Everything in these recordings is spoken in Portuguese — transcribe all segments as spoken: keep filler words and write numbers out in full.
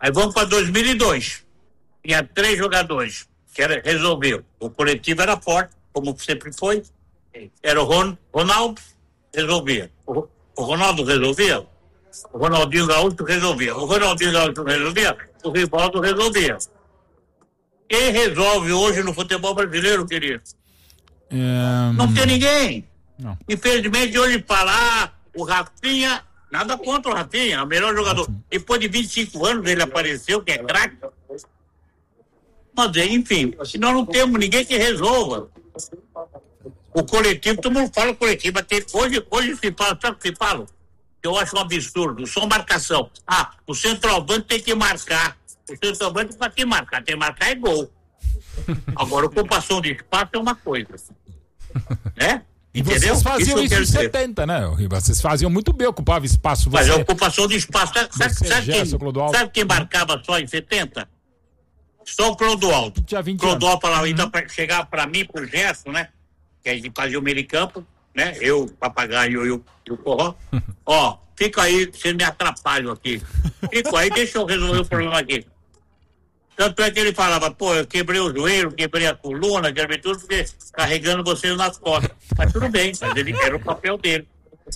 Aí vamos para dois mil e dois. Tinha três jogadores que era, resolveu. O coletivo era forte, como sempre foi. Era o Ron, Ronaldo, resolvia. O, o Ronaldo resolvia. O Ronaldinho Gaúcho resolvia. O Ronaldinho Gaúcho resolvia. O Rivaldo resolvia. Quem resolve hoje no futebol brasileiro, querido? É... Não tem ninguém. Não. Infelizmente, hoje falar o Rafinha, nada contra o Rafinha, o melhor jogador. Depois de vinte e cinco anos ele apareceu, que é craque. Mas, enfim, se nós não temos ninguém que resolva. O coletivo, todo mundo fala coletivo. Hoje, hoje se fala, sabe o que se fala? Eu acho um absurdo, só marcação. Ah, o centroavante tem que marcar. O centroavante tem que marcar, tem que marcar é gol. Agora, ocupação de espaço é uma coisa. Né? E entendeu? Vocês faziam isso, isso em setenta, né, Riva? Vocês faziam muito bem, ocupava espaço. Você, Mas a ocupação de espaço, sabe, sabe, sabe, quem, sabe quem marcava só em setenta? Só o Clodoaldo. O Clodoaldo falava, então, pra chegar pra mim, pro Gerson, né? Que a gente fazia o meio de campo, né? Eu, o Papagaio e o, e o Corró. Ó, fica aí, vocês me atrapalham aqui. Fica aí, deixa eu resolver o problema aqui. Tanto é que ele falava, pô, eu quebrei o joelho, quebrei a coluna, quebrei tudo, porque carregando vocês nas costas. Mas tudo bem, mas ele era o papel dele.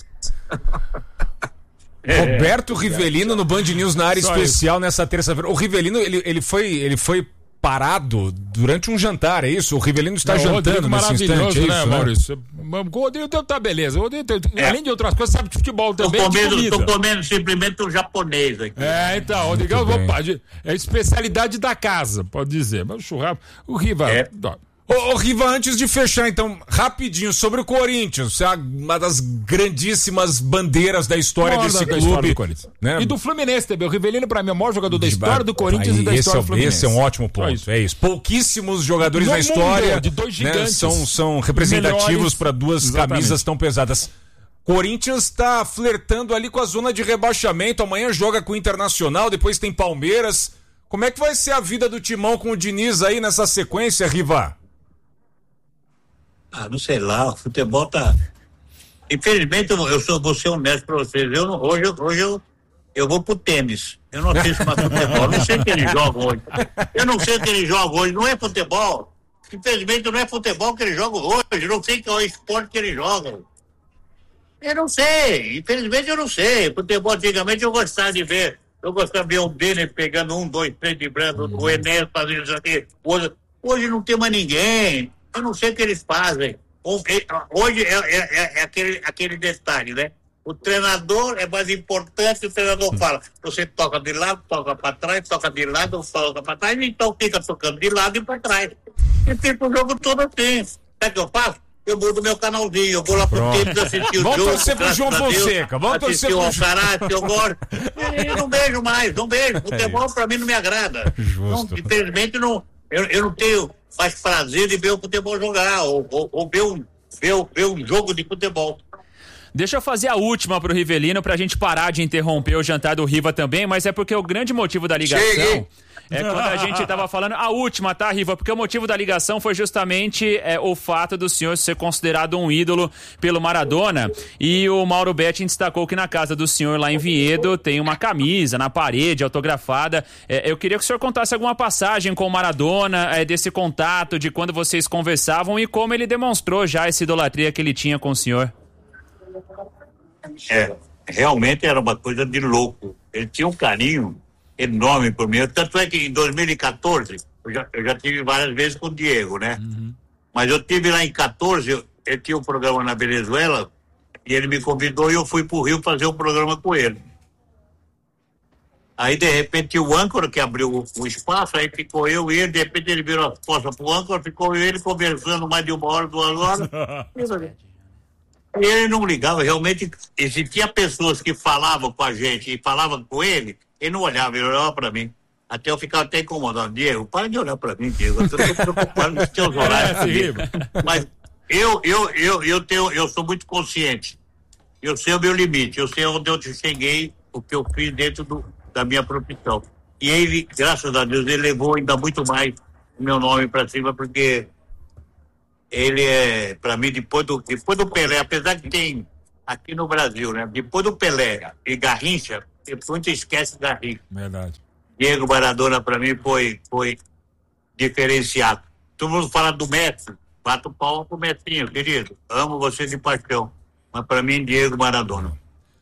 Roberto Rivelino no Band News na área Só especial isso. Nessa terça-feira. O Rivelino, ele, ele, foi, ele foi parado durante um jantar, é isso? O Rivelino está Não, jantando nesse instante, é né, isso, Maurício? Né? O Rodrigo tá beleza. O Rodrigo, é. Além de outras coisas, sabe de futebol também. Tô comendo, tô comendo simplesmente um japonês aqui. É, então, o Rodrigo é a especialidade da casa, pode dizer. Mas o churrasco, o Riva. É. Ô, ô, Riva, antes de fechar, então, rapidinho, sobre o Corinthians, uma das grandíssimas bandeiras da história Mora desse da clube. Do né? E do Fluminense também. O Rivelino, pra mim, é o maior jogador da história do Corinthians aí, e da história é, do Fluminense. Esse é um ótimo ponto, é isso. É isso. Pouquíssimos jogadores no na história mundo, de dois gigantes, né, são, são representativos para duas Exatamente. Camisas tão pesadas. Corinthians está flertando ali com a zona de rebaixamento. Amanhã joga com o Internacional, depois tem Palmeiras. Como é que vai ser a vida do Timão com o Diniz aí nessa sequência, Riva? Ah, não sei lá, o futebol tá... Infelizmente, eu sou, vou ser honesto pra vocês, eu não, hoje, hoje eu, eu vou pro tênis, eu não assisto mais futebol, não sei o que eles jogam hoje, eu não sei o que eles jogam hoje, não é futebol, infelizmente não é futebol que eles jogam hoje, não sei qual é o esporte que eles jogam, eu não sei, infelizmente eu não sei, futebol antigamente eu gostava de ver, eu gostava de ver o Denner pegando um, dois, três de branco, uhum. o Enéas fazendo isso aqui, hoje, hoje não tem mais ninguém. Eu não sei o que eles fazem. Hoje é, é, é aquele, aquele detalhe, né? O treinador é mais importante, o treinador fala, você toca de lado, toca para trás, toca de lado, toca para trás, então fica tocando de lado e para trás. E fica o jogo todo assim. Sabe o que eu faço? Eu mudo meu canalzinho, eu vou lá pro tênis assistir o jogo. Vamos torcer pro João Fonseca, vamos torcer pro Alcaraz, que eu gosto. Eu não vejo mais, não vejo. Futebol é pra mim não me agrada. Não, infelizmente não, eu, eu não tenho mais prazer de ver o futebol jogar, ou, ou, ou ver, um, ver, ver um jogo de futebol. Deixa eu fazer a última pro Rivelino pra gente parar de interromper o jantar do Riva também, mas é porque o grande motivo da ligação Cheguei. é quando a gente tava falando, a última, tá, Riva? Porque o motivo da ligação foi justamente é, o fato do senhor ser considerado um ídolo pelo Maradona, e o Mauro Betting destacou que na casa do senhor lá em Vinhedo tem uma camisa na parede autografada. É, eu queria que o senhor contasse alguma passagem com o Maradona, é, desse contato, de quando vocês conversavam e como ele demonstrou já essa idolatria que ele tinha com o senhor. É, realmente era uma coisa de louco. Ele tinha um carinho enorme por mim. Tanto é que em dois mil e catorze, eu já, eu já tive várias vezes com o Diego, né? Uhum. Mas eu tive lá em catorze, eu, ele tinha um programa na Venezuela, e ele me convidou e eu fui pro Rio fazer um programa com ele. Aí, de repente, o âncora que abriu o, o espaço, aí ficou eu e ele, de repente ele virou as costas pro âncora, ficou eu e ele conversando mais de uma hora, duas horas. E ele não ligava, realmente existia pessoas que falavam com a gente e falavam com ele, ele não olhava, ele olhava pra mim. Até eu ficava até incomodado. Diego, para de olhar pra mim, Diego, eu tô preocupado com os teus horários. Mas eu, eu, eu, eu, tenho, eu sou muito consciente, eu sei o meu limite, eu sei onde eu cheguei, o que eu fiz dentro do, da minha profissão. E ele, graças a Deus, ele levou ainda muito mais o meu nome pra cima, porque ele é, pra mim, depois do, depois do Pelé, apesar que tem aqui no Brasil, né? Depois do Pelé e Garrincha, muito esquece Garrincha. Verdade. Diego Maradona para mim foi, foi diferenciado. Todo mundo fala do Messi, bato pau pro Messinho, querido. Amo você de paixão. Mas para mim, Diego Maradona.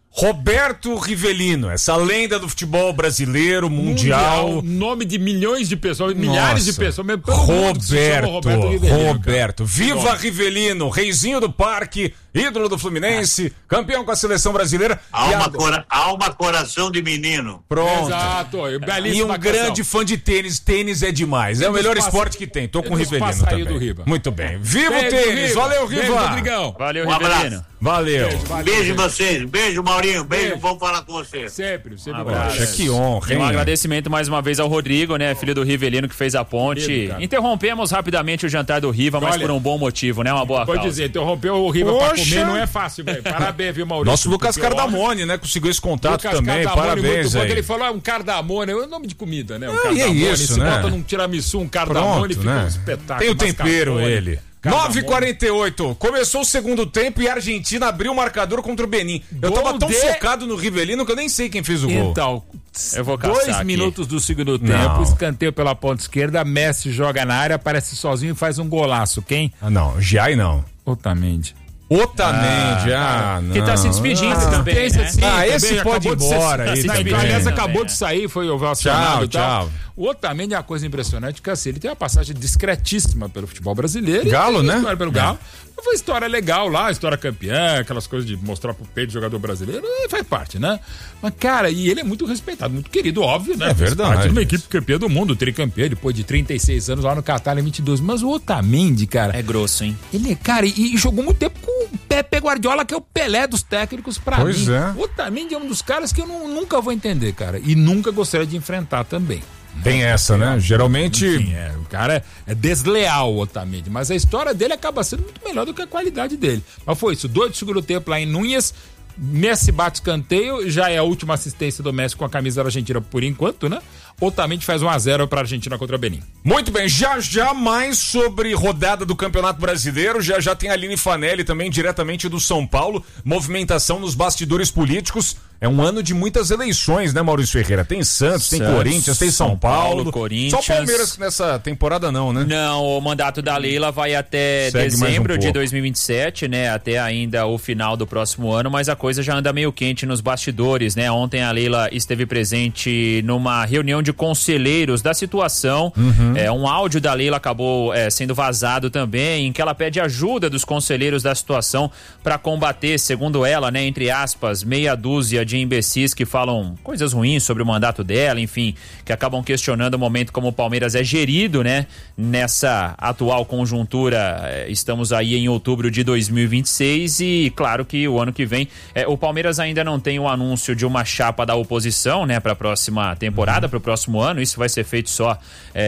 Roberto Rivelino, essa lenda do futebol brasileiro, mundial. mundial nome de milhões de pessoas, milhares Nossa. de pessoas. Mesmo Roberto, Roberto Rivelino. Roberto. Cara. Viva Nossa. Reizinho reizinho do parque, ídolo do Fluminense, campeão com a seleção brasileira. Alma, a... cora... Alma coração de menino. Pronto. Exato. E um grande fã de tênis. Tênis é demais. É o melhor passa... esporte que tem. Tô com o Rivelino também. Do Riva. Muito bem. Viva o tênis. Riva. Valeu, Riva. Beijo, Rodrigão. Valeu, um Rivelino. Valeu. Beijo, valeu, beijo vocês. Beijo, Maurinho. Beijo, beijo. Vamos falar com você. Sempre, sempre. Poxa, que honra, hein? Um agradecimento mais uma vez ao Rodrigo, né? Filho do Rivelino que fez a ponte. Riva, Interrompemos rapidamente o jantar do Riva, mas Olha, por um bom motivo, né? Uma boa causa. Pode dizer, interrompeu o Riva Poxa. pra comer não é fácil, velho. Parabéns, viu, Maurício? Nosso Lucas Cardamone, né? Conseguiu esse contato Lucas também. Cardamone, parabéns aí. Ele falou, é um Cardamone, é o nome de comida, né? Um ah, Cardamone. É isso, Se né? bota num tiramisu, um Cardamone, Pronto, fica né? um espetáculo. Tem o tempero, Cardamone. Ele. nove e quarenta e oito, começou o segundo tempo e a Argentina abriu o marcador contra o Benin. Eu gol tava tão de... focado no Rivelino que eu nem sei quem fez o gol. Então, eu vou dois aqui. minutos do segundo tempo, não. Escanteio pela ponta esquerda, Messi joga na área, aparece sozinho e faz um golaço. Quem? Ah, não, Giai não. Otamendi. Otamendi, ah, ah não. Que tá se despedindo ah, também, né? Sim, ah, esse também pode ir embora. Se... Aí, tá aliás, acabou de sair, foi ovacionado e tal. Tchau. O Otamendi é uma coisa impressionante, que assim, ele tem uma passagem discretíssima pelo futebol brasileiro. Galo, né? História pelo Galo. É. Foi história legal lá, história campeã, aquelas coisas de mostrar pro peito do jogador brasileiro, faz parte, né? Mas, cara, e ele é muito respeitado, muito querido, óbvio, né? É verdade. Parte de uma equipe campeã do mundo, tricampeã, depois de trinta e seis anos lá no Qatar em vinte e dois. Mas o Otamendi, cara... É grosso, hein? Ele, cara, e, e jogou muito tempo com o Pepe Guardiola, que é o Pelé dos técnicos pra pois mim. Pois é. O Otamendi é um dos caras que eu não, nunca vou entender, cara. E nunca gostaria de enfrentar também. Tem essa, né? Geralmente... Enfim, é, o cara é desleal, o Otamendi, mas a história dele acaba sendo muito melhor do que a qualidade dele. Mas foi isso, dois do segundo tempo lá em Núñez, Messi bate escanteio, já é a última assistência do Messi com a camisa da Argentina por enquanto, né? Otamendi faz um a zero para a Argentina contra a Benin. Muito bem, já já mais sobre rodada do Campeonato Brasileiro, já já tem a Aline Fanelli também diretamente do São Paulo, movimentação nos bastidores políticos. É um ano de muitas eleições, né, Maurício Ferreira? Tem Santos, Santos tem Corinthians, tem São, São Paulo, Paulo, Corinthians. Só Palmeiras nessa temporada não, né? Não, o mandato da Leila vai até Segue dezembro um de dois mil e vinte e sete, né? Até ainda o final do próximo ano, mas a coisa já anda meio quente nos bastidores, né? Ontem a Leila esteve presente numa reunião de conselheiros da situação. Uhum. É, um áudio da Leila acabou é, sendo vazado também, em que ela pede ajuda dos conselheiros da situação para combater, segundo ela, né, entre aspas, meia dúzia de imbecis que falam coisas ruins sobre o mandato dela, enfim, que acabam questionando o momento como o Palmeiras é gerido, né? Nessa atual conjuntura, estamos aí em outubro de dois mil e vinte e seis e claro que o ano que vem, é, o Palmeiras ainda não tem o anúncio de uma chapa da oposição, né, para a próxima temporada, para o próximo ano, isso vai ser feito só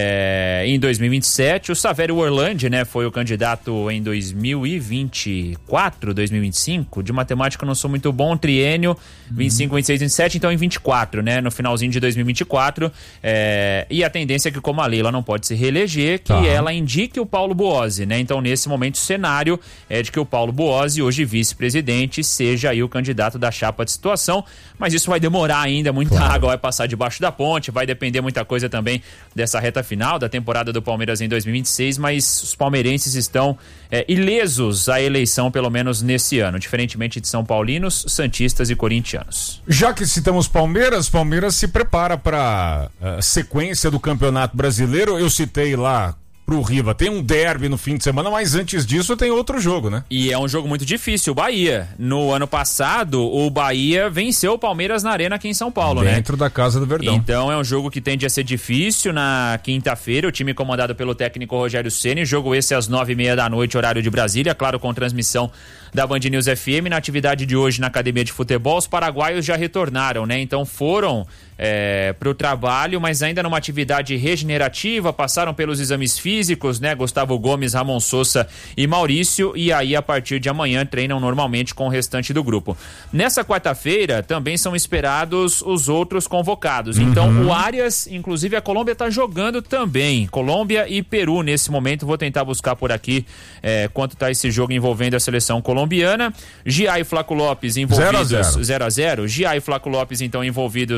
é, em dois mil e vinte e sete. O Savério Orlandi, né, foi o candidato em dois mil e vinte e quatro, dois mil e vinte e cinco, de matemática eu não sou muito bom, triênio, vinte e cinco, vinte e seis, vinte e sete, então em vinte e quatro, né? No finalzinho de dois mil e vinte e quatro. É, e a tendência é que, como a Leila não pode se reeleger, que tá. ela indique o Paulo Boazzi, né? Então, nesse momento, o cenário é de que o Paulo Boazzi, hoje vice-presidente, seja aí o candidato da chapa de situação. Mas isso vai demorar ainda, muita claro. água vai passar debaixo da ponte, vai depender muita coisa também dessa reta final da temporada do Palmeiras em dois mil e vinte e seis, mas os palmeirenses estão é, ilesos à eleição, pelo menos nesse ano, diferentemente de São Paulinos, santistas e corintianos. Já que citamos Palmeiras, Palmeiras se prepara para a sequência do Campeonato Brasileiro. Eu citei lá pro Riva, tem um derby no fim de semana, mas antes disso tem outro jogo, né? E é um jogo muito difícil, o Bahia. No ano passado, o Bahia venceu o Palmeiras na Arena aqui em São Paulo, Dentro né? Dentro da Casa do Verdão. Então é um jogo que tende a ser difícil na quinta-feira, o time comandado pelo técnico Rogério Ceni, jogo esse às nove e meia da noite, horário de Brasília, claro, com transmissão da Band News F M. Na atividade de hoje na Academia de Futebol, os paraguaios já retornaram, né? Então foram é, pro trabalho, mas ainda numa atividade regenerativa, passaram pelos exames físicos, né? Gustavo Gomes, Ramon Sousa e Maurício, e aí a partir de amanhã treinam normalmente com o restante do grupo. Nessa quarta-feira também são esperados os outros convocados. Uhum. Então o Arias, inclusive a Colômbia tá jogando também. Colômbia e Peru nesse momento, vou tentar buscar por aqui é, quanto tá esse jogo envolvendo a seleção colombiana. Gia e Flaco Lopes envolvidos zero a zero. Gia e Flaco Lopes então envolvidos nessa despedida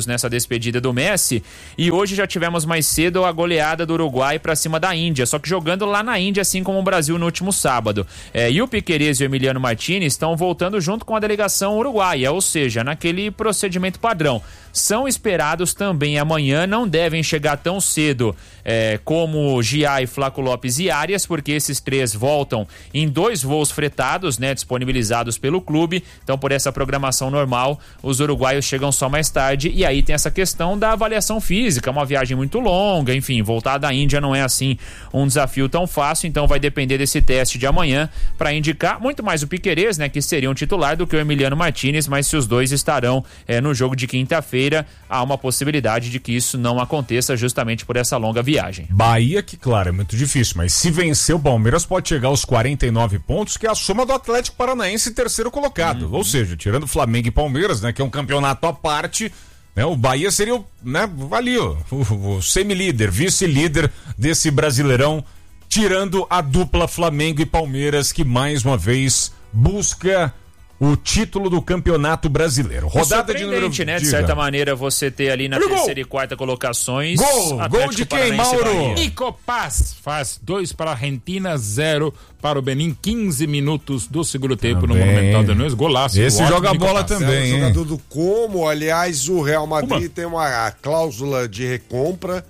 despedida do Messi. E hoje já tivemos mais cedo a goleada do Uruguai para cima da Índia, só que jogando lá na Índia, assim como o Brasil no último sábado. É, e o Piquerez e o Emiliano Martinez estão voltando junto com a delegação uruguaia, ou seja, naquele procedimento padrão. São esperados também amanhã, não devem chegar tão cedo é, como Gia e Flaco Lopes e Arias, porque esses três voltam em dois voos fretados, né, disponibilizados pelo clube. Então, por essa programação normal, os uruguaios chegam só mais tarde. E aí tem essa questão da avaliação física, uma viagem muito longa, enfim, voltar da Índia não é assim um desafio tão fácil, então vai depender desse teste de amanhã para indicar muito mais o Piquerez, né, que seria um titular, do que o Emiliano Martinez, mas se os dois estarão é, no jogo de quinta-feira, há uma possibilidade de que isso não aconteça justamente por essa longa viagem. Bahia, que claro, é muito difícil, mas se vencer o Palmeiras pode chegar aos quarenta e nove pontos, que é a soma do Atlético Paranaense, terceiro colocado. Uhum. Ou seja, tirando Flamengo e Palmeiras, né, que é um campeonato à parte, né, o Bahia seria o, né, ali, ó, o, o semi-líder, vice-líder desse Brasileirão, tirando a dupla Flamengo e Palmeiras, que mais uma vez busca o título do Campeonato Brasileiro. Rodada de número... né? De certa maneira, você ter ali na Olha terceira gol. e quarta colocações... Gol! Gol de quem, Mauro? Nico Paz faz dois para a Argentina, zero para o Benin, quinze minutos do segundo tempo também no Monumental de Nunes. Golaço. Esse joga bola também, é um jogador do Como. Aliás, o Real Madrid uma. tem uma a cláusula de recompra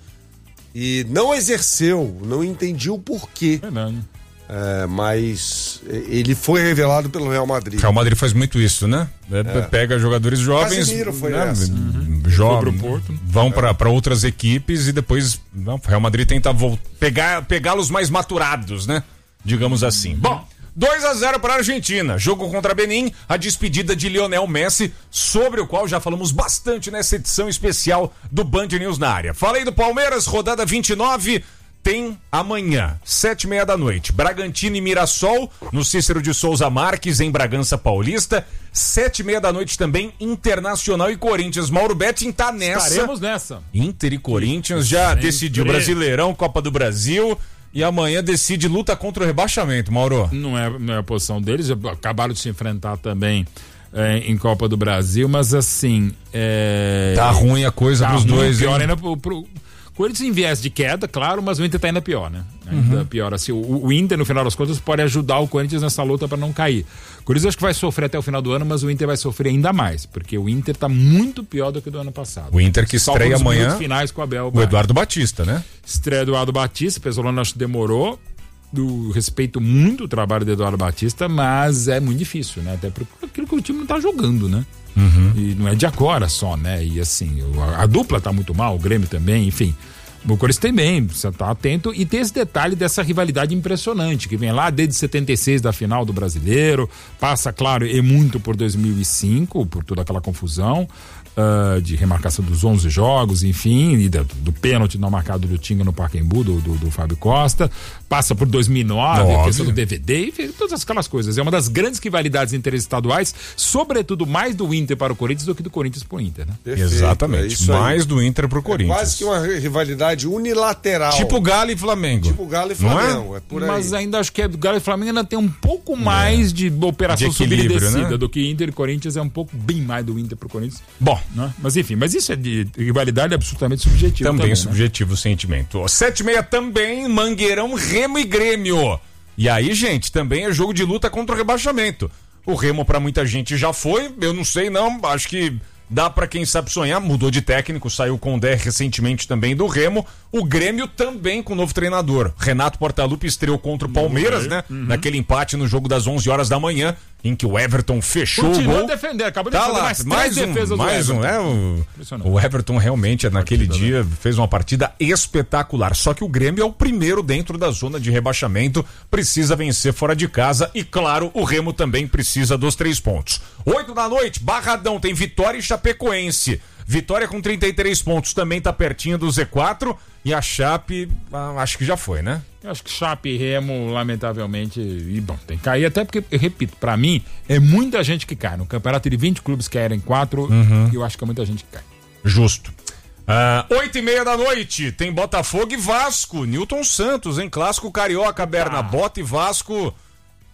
e não exerceu, não entendi o porquê. Verdade. É, mas ele foi revelado pelo Real Madrid. Real Madrid faz muito isso, né? É. Pega jogadores jovens, Casemiro foi né? essa. Uhum. Jovens, vão é. para outras equipes e depois não, o Real Madrid tenta pegar, pegá-los mais maturados, né? Digamos assim. Uhum. Bom, dois a zero para a Argentina. Jogo contra Benin, a despedida de Lionel Messi, sobre o qual já falamos bastante nessa edição especial do Band News na área. Falei do Palmeiras, rodada vinte e nove. Tem amanhã, sete e meia da noite, Bragantino e Mirassol, no Cícero de Souza Marques, em Bragança Paulista. Sete e meia da noite também, Internacional e Corinthians. Mauro Betting tá nessa. Estaremos nessa. Inter e Corinthians já Sempre. decidiu Brasileirão, Copa do Brasil. E amanhã decide luta contra o rebaixamento, Mauro. Não é, não é a posição deles, acabaram de se enfrentar também é, em Copa do Brasil, mas assim... É... Tá ruim a coisa tá pros dois. Pior ainda pro... pro... Corinthians em viés de queda, claro, mas o Inter tá ainda pior, né? Ainda uhum. pior. Assim, o, o Inter, no final das contas, pode ajudar o Corinthians nessa luta para não cair. O Corinthians acho que vai sofrer até o final do ano, mas o Inter vai sofrer ainda mais, porque o Inter tá muito pior do que o do ano passado. O Inter que Só estreia amanhã. Finais com o Abel. O Eduardo Batista, né? Estreia do Eduardo Batista, o Pesolano acho que demorou. Do, respeito muito o trabalho do Eduardo Batista, mas é muito difícil, né? Até porque aquilo que o time não tá jogando, né? Uhum. E não é de agora só, né? E assim, a, a dupla tá muito mal, o Grêmio também, enfim. O Corinthians tem bem, você tá atento, e tem esse detalhe dessa rivalidade impressionante, que vem lá desde setenta e seis da final do Brasileiro, passa, claro, e muito por dois mil e cinco, por toda aquela confusão uh, de remarcação dos onze jogos, enfim, e do, do pênalti não marcado do Tinga no Pacaembu, do, do, do Fábio Costa, passa por dois mil e nove, a questão do D V D, enfim, todas aquelas coisas. É uma das grandes rivalidades interestaduais, sobretudo mais do Inter para o Corinthians do que do Corinthians para o Inter, né? Perfeito, exatamente, é mais do Inter para o Corinthians. É quase que uma rivalidade unilateral. Tipo Galo e Flamengo. Tipo Galo e Flamengo, é? é por aí. Mas ainda acho que Galo e Flamengo ainda tem um pouco mais é. de operação de subida e descida, né? Do que Inter e Corinthians, é um pouco bem mais do Inter pro Corinthians. Bom, né? Mas enfim, mas isso é de rivalidade absolutamente subjetiva. Também, também subjetivo né? o sentimento. Sete e meia também, Mangueirão, Remo e Grêmio. E aí, gente, também é jogo de luta contra o rebaixamento. O Remo pra muita gente já foi, eu não sei não, acho que dá pra quem sabe sonhar, mudou de técnico, saiu com o Condé recentemente também do Remo. O Grêmio também com o novo treinador. Renato Portaluppi estreou contra o Palmeiras, uhum. né? Uhum. Naquele empate no jogo das onze horas da manhã, em que o Everton fechou Continua o gol. a defender, acabou de tá fazer lá, mais, mais três um, defesas mais do um, é o, o Everton realmente naquele partida, dia né? fez uma partida espetacular. Só que o Grêmio é o primeiro dentro da zona de rebaixamento, precisa vencer fora de casa e claro, o Remo também precisa dos três pontos. Oito da noite, Barradão tem Vitória e Chapecoense. Vitória com trinta e três pontos também tá pertinho do Z quatro e a Chape, ah, acho que já foi, né? Eu acho que Chape e Remo, lamentavelmente, e bom, tem que cair, até porque, eu repito, pra mim, é muita gente que cai. No campeonato de vinte clubes que querem quatro, uhum. eu acho que é muita gente que cai. Justo. Uh, oito e meia da noite, tem Botafogo e Vasco, Newton Santos, em clássico carioca, Berna, ah. Bota e Vasco.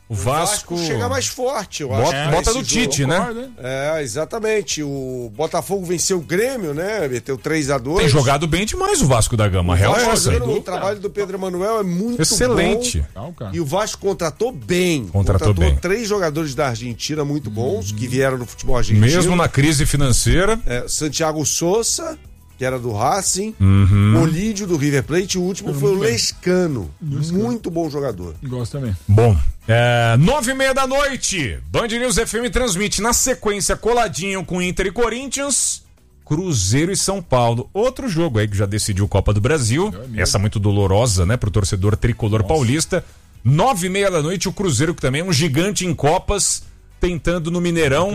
O Vasco, o Vasco chega mais forte, eu bota, acho. Bota do Tite, né? É, exatamente. O Botafogo venceu o Grêmio, né? Meteu três a dois. Tem jogado bem demais o Vasco da Gama. A real é essa. O trabalho do Pedro Emanuel é muito excelente. bom. E o Vasco contratou bem. Contratou, contratou bem. três jogadores da Argentina muito bons, que vieram no futebol argentino. Mesmo na crise financeira. É, Santiago Sousa, que era do Racing, uhum. o Olídio do River Plate, o último foi o Lescano. Muito bom jogador. Gosto também. Bom, é, nove e meia da noite, Band News F M transmite na sequência coladinho com Inter e Corinthians, Cruzeiro e São Paulo. Outro jogo aí que já decidiu Copa do Brasil, é essa muito dolorosa, né, pro torcedor tricolor Nossa. paulista. Nove e meia da noite, o Cruzeiro, que também é um gigante em Copas, tentando no Mineirão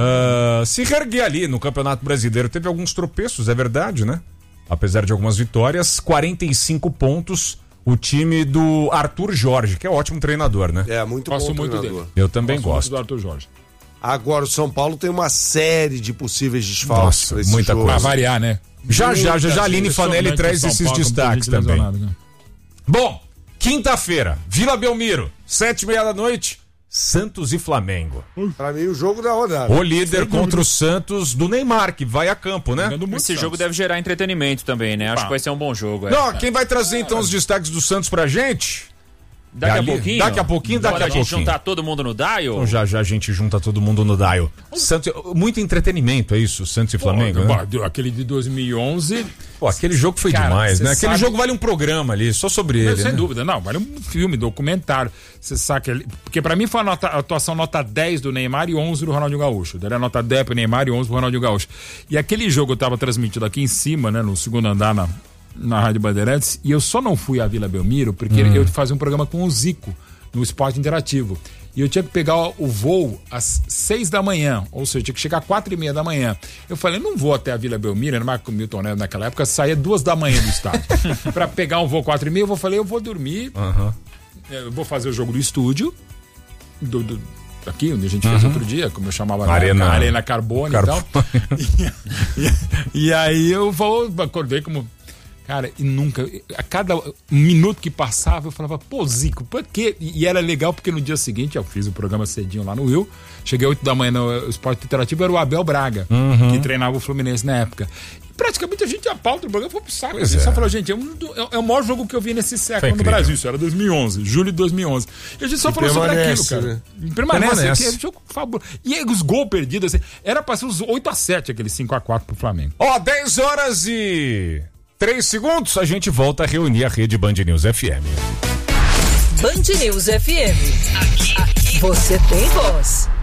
uh, se reerguer ali no Campeonato Brasileiro. Teve alguns tropeços, é verdade, né? Apesar de algumas vitórias, quarenta e cinco pontos. O time do Arthur Jorge, que é ótimo treinador, né? É, muito Gosto bom muito treinador. dele. Eu também Gosto gosto. muito do Arthur Jorge. Agora, o São Paulo tem uma série de possíveis desfalques. Nossa, muita jogo. coisa. Pra variar, né? Já, já, já, já, Aline Fanelli traz esses Paulo, destaques também. Né? Bom, quinta-feira, Vila Belmiro, sete e meia da noite, Santos e Flamengo. Pra mim, o jogo da rodada. O líder contra o Santos do Neymar, que vai a campo, né? Esse Santos. jogo deve gerar entretenimento também, né? Acho ah. que vai ser um bom jogo. É. Não, quem vai trazer então os destaques do Santos pra gente? Daqui é a pouquinho? Daqui a pouquinho, daqui a, a pouquinho. gente juntar todo mundo no dial? Então já já a gente junta todo mundo no dial. Santos, muito entretenimento, é isso? Santos e Flamengo, Pô, né? Aquele de dois mil e onze... Pô, aquele jogo foi Cara, demais, né? Aquele sabe... jogo vale um programa ali, só sobre não, ele, Sem né? dúvida, não, vale um filme, documentário. Você sabe que ele... Porque pra mim foi a, nota, a atuação nota dez do Neymar e onze do Ronaldinho Gaúcho. Daí a nota dez pro Neymar e onze pro Ronaldinho Gaúcho. E aquele jogo eu tava transmitido aqui em cima, né? No segundo andar na, na Rádio Bandeirantes. E eu só não fui à Vila Belmiro porque hum. eu fazia um programa com o Zico no Esporte Interativo. E eu tinha que pegar o voo às seis da manhã, ou seja, eu tinha que chegar às quatro e meia da manhã. Eu falei, não vou até a Vila Belmiro, né? O Milton Neves naquela época saía duas da manhã do estádio. Pra pegar um voo quatro e meia, eu falei, eu vou dormir, uhum. eu vou fazer o jogo do estúdio, do, do, aqui, onde a gente uhum. fez outro dia, como eu chamava na Arena, na Arena Carbone Car... e tal. e, e, e aí eu vou, acordei como... Cara, e nunca, a cada minuto que passava eu falava, pô, Zico, por quê? E era legal porque no dia seguinte eu fiz o programa cedinho lá no Rio, cheguei às oito da manhã no Esporte Interativo, era o Abel Braga, uhum. que treinava o Fluminense na época. E praticamente a gente, a pauta do programa foi pro saco. A gente é. só falou, gente, é, um, é o maior jogo que eu vi nesse século no Brasil, isso era dois mil e onze, julho de dois mil e onze. E a gente só e falou sobre aquilo, cara. Né? Permanece, permanece. Aqui, é um jogo fabuloso. E os gols perdidos, assim, era pra ser uns oito a sete, aquele cinco a quatro pro Flamengo. Ó, oh, dez horas e... Três segundos, a gente volta a reunir a rede Band News F M. Band News F M. Aqui, aqui. Você tem voz.